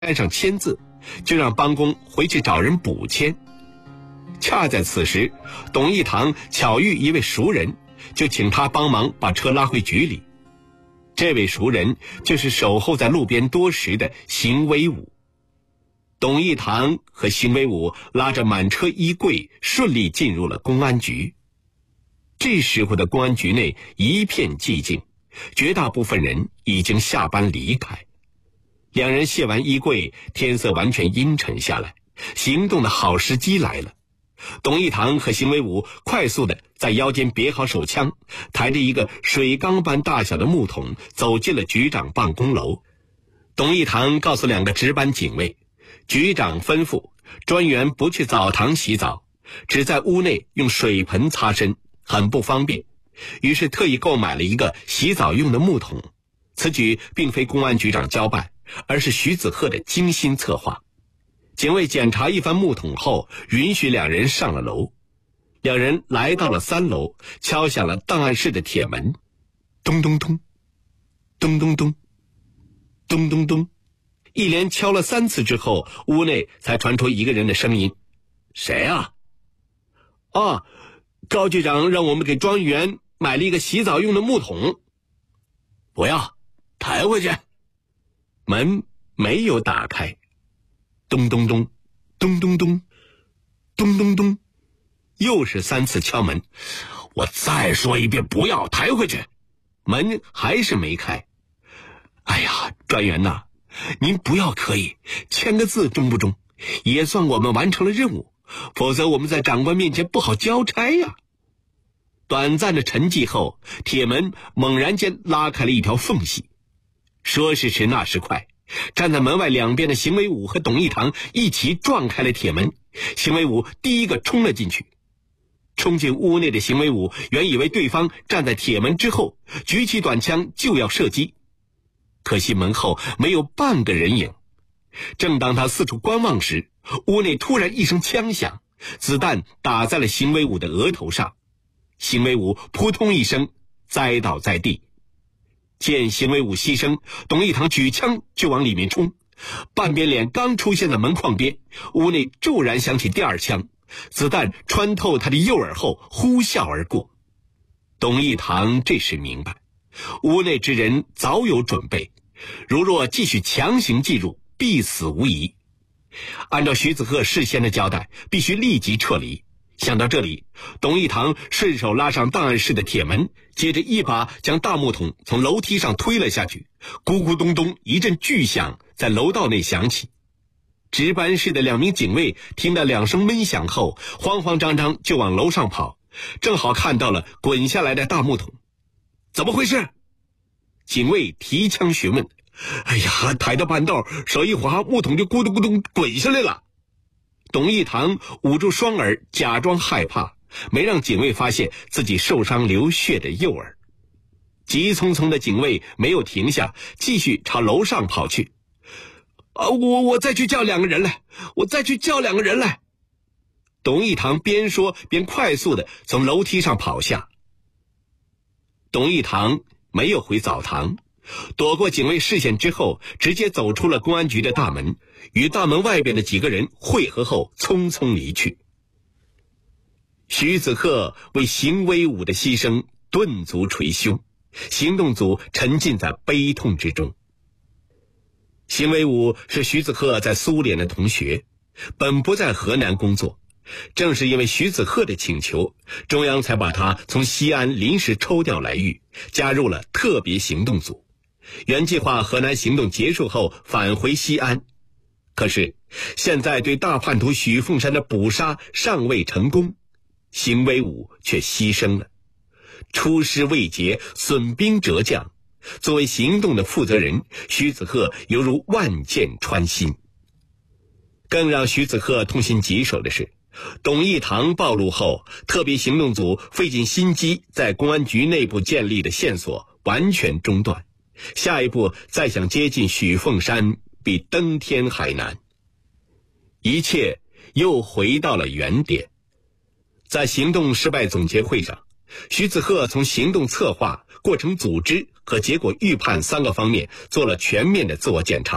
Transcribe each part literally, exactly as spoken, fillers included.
上签字，就让帮工回去找人补签。恰在此时，董一堂巧遇一位熟人，就请他帮忙把车拉回局里。这位熟人就是守候在路边多时的邢威武。董一堂和邢威武拉着满车衣柜，顺利进入了公安局。这时候的公安局内一片寂静，绝大部分人已经下班离开。两人卸完衣柜，天色完全阴沉下来，行动的好时机来了。董一堂和邢威武快速地在腰间别好手枪，抬着一个水缸般大小的木桶走进了局长办公楼。董一堂告诉两个值班警卫，局长吩咐专员不去澡堂洗澡，只在屋内用水盆擦身，很不方便，于是特意购买了一个洗澡用的木桶。此举并非公安局长交办，而是徐子鹤的精心策划。警卫检查一番木桶后，允许两人上了楼。两人来到了三楼，敲响了档案室的铁门，咚咚咚，咚咚咚，咚咚咚，一连敲了三次之后，屋内才传出一个人的声音：“谁啊？”“啊，高局长让我们给庄园买了一个洗澡用的木桶。”“不要，抬回去。”门没有打开。咚咚咚，咚咚咚，咚咚咚，又是三次敲门。“我再说一遍，不要，抬回去。”门还是没开。“哎呀，专员呐，您不要刻意，签个字中不中，也算我们完成了任务，否则我们在长官面前不好交差呀。”短暂的沉寂后，铁门猛然间拉开了一条缝隙。说时迟，那时快，站在门外两边的邢威武和董一堂一起撞开了铁门。邢威武第一个冲了进去。冲进屋内的邢威武原以为对方站在铁门之后，举起短枪就要射击，可惜门后没有半个人影。正当他四处观望时，屋内突然一声枪响，子弹打在了邢威武的额头上。邢威武扑通一声栽倒在地。见邢威武牺牲，董一堂举枪就往里面冲，半边脸刚出现在门框边，屋内骤然响起第二枪，子弹穿透他的右耳后呼啸而过。董一堂这时明白，屋内之人早有准备，如若继续强行进入，必死无疑。按照徐子鹤事先的交代，必须立即撤离。想到这里，董一堂顺手拉上档案室的铁门，接着一把将大木桶从楼梯上推了下去，咕咕咚咚一阵巨响在楼道内响起。值班室的两名警卫听到两声闷响后，慌慌张张就往楼上跑，正好看到了滚下来的大木桶。“怎么回事？”警卫提枪询问。“哎呀，抬到半道，手一滑，木桶就咕咚咕咚滚下来了。”董一堂捂住双耳，假装害怕，没让警卫发现自己受伤流血的右耳。急匆匆的警卫没有停下，继续朝楼上跑去。“啊，我我再去叫两个人来，我再去叫两个人来。”董一堂边说边快速的从楼梯上跑下。董一堂没有回澡堂，躲过警卫视线之后，直接走出了公安局的大门，与大门外边的几个人会合后匆匆离去。徐子鹤为邢威武的牺牲顿足捶胸，行动组沉浸在悲痛之中。邢威武是徐子鹤在苏联的同学，本不在河南工作，正是因为徐子鹤的请求，中央才把他从西安临时抽调来渝，加入了特别行动组。原计划河南行动结束后返回西安，可是现在对大叛徒许凤山的捕杀尚未成功，邢威武却牺牲了。出师未捷，损兵折将，作为行动的负责人，徐子鹤犹如万箭穿心。更让徐子鹤痛心疾首的是，董一堂暴露后，特别行动组费尽心机在公安局内部建立的线索完全中断，下一步再想接近许凤山比登天还难。一切又回到了原点。在行动失败总结会上，徐子鹤从行动策划、过程组织和结果预判三个方面做了全面的自我检查，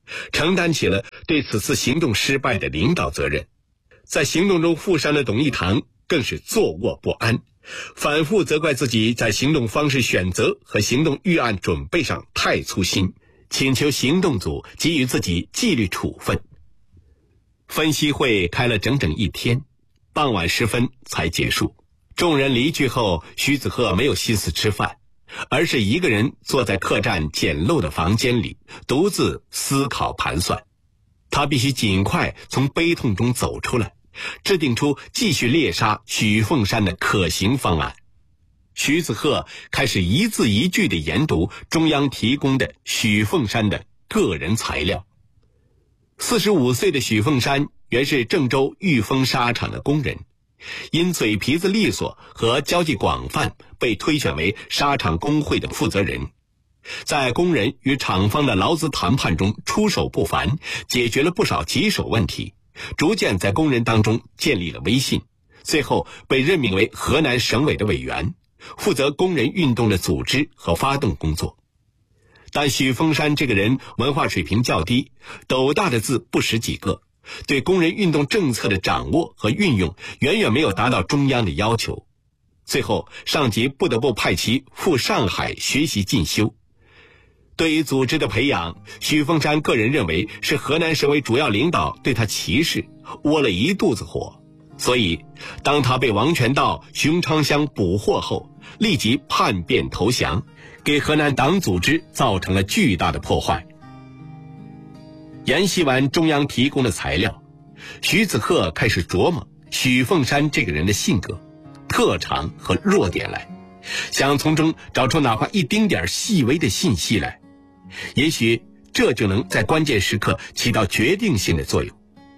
承担起了对此次行动失败的领导责任。在行动中负伤的董一堂更是坐卧不安，反复责怪自己在行动方式选择和行动预案准备上太粗心，请求行动组给予自己纪律处分。分析会开了整整一天，傍晚时分才结束。众人离去后，徐子鹤没有心思吃饭，而是一个人坐在客栈简陋的房间里，独自思考盘算。他必须尽快从悲痛中走出来，制定出继续猎杀许凤山的可行方案。徐子鹤开始一字一句地研读中央提供的许凤山的个人材料。四十五岁的许凤山原是郑州裕丰纱厂的工人，因嘴皮子利索和交际广泛，被推选为纱厂工会的负责人。在工人与厂方的劳资谈判中出手不凡，解决了不少棘手问题，逐渐在工人当中建立了威信，最后被任命为河南省委的委员，负责工人运动的组织和发动工作。但许凤山这个人文化水平较低，斗大的字不识几个，对工人运动政策的掌握和运用远远没有达到中央的要求。最后上级不得不派其赴上海学习进修。对于组织的培养，许凤山个人认为是河南省委主要领导对他歧视，窝了一肚子火。所以当他被王全道、熊昌乡捕获后，立即叛变投降，给河南党组织造成了巨大的破坏。研习完中央提供的材料，徐子鹤开始琢磨许凤山这个人的性格、特长和弱点来，想从中找出哪怕一丁点细微的信息来，也许这就能在关键时刻起到决定性的作用。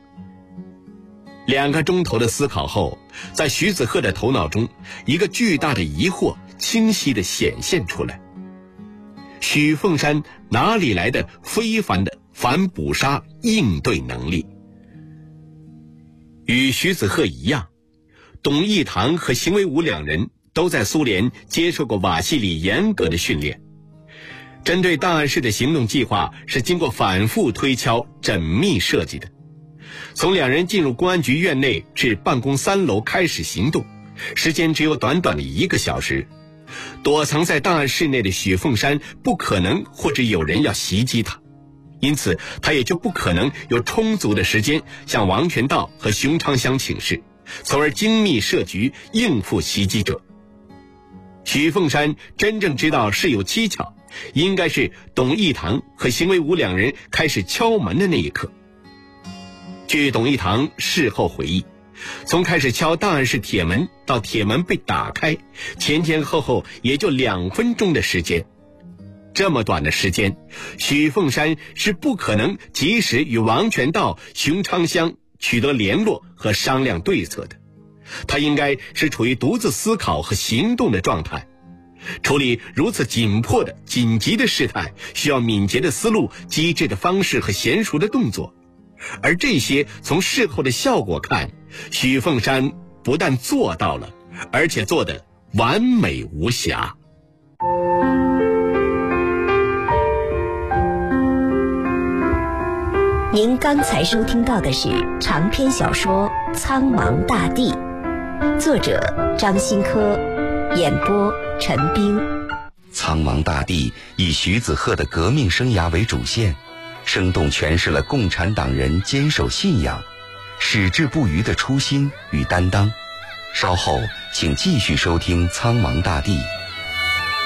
两个钟头的思考后，在徐子鹤的头脑中，一个巨大的疑惑清晰地显现出来：许凤山哪里来的非凡的反捕杀应对能力？与徐子鹤一样，董一堂和邢维武两人都在苏联接受过瓦西里严格的训练。针对档案室的行动计划是经过反复推敲、缜密设计的。从两人进入公安局院内至办公三楼开始行动，时间只有短短的一个小时。躲藏在档案室内的许凤山不可能或者有人要袭击他，因此他也就不可能有充足的时间向王全道和熊昌乡请示，从而精密设局应付袭击者。许凤山真正知道事有蹊跷，应该是董一堂和邢维武两人开始敲门的那一刻。据董一堂事后回忆，从开始敲档案室铁门到铁门被打开，前前后后也就两分钟的时间。这么短的时间，许凤山是不可能及时与王全道、熊昌乡取得联络和商量对策的。他应该是处于独自思考和行动的状态。处理如此紧迫的紧急的事态，需要敏捷的思路、机智的方式和娴熟的动作。而这些从事后的效果看，许凤山不但做到了，而且做得完美无瑕。 您刚才收听到的是长篇小说《苍茫大地》，作者张新科，演播陈冰。 苍茫大地以徐子鹤的革命生涯为主线，生动诠释了共产党人坚守信仰、矢志不渝的初心与担当。稍后请继续收听《苍茫大地》。